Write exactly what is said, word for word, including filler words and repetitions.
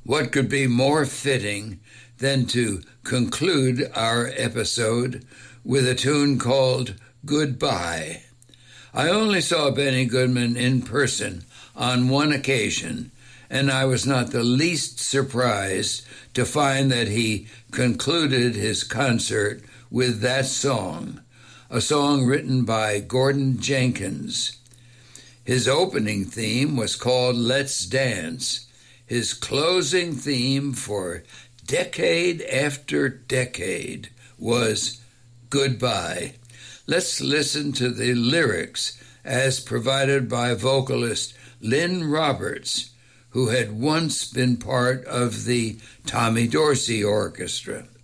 What could be more fitting than to conclude our episode with a tune called Goodbye? I only saw Benny Goodman in person on one occasion, and I was not the least surprised to find that he concluded his concert with that song, a song written by Gordon Jenkins. His opening theme was called Let's Dance. His closing theme for decade after decade was Goodbye. Let's listen to the lyrics as provided by vocalist Lynn Roberts, who had once been part of the Tommy Dorsey Orchestra.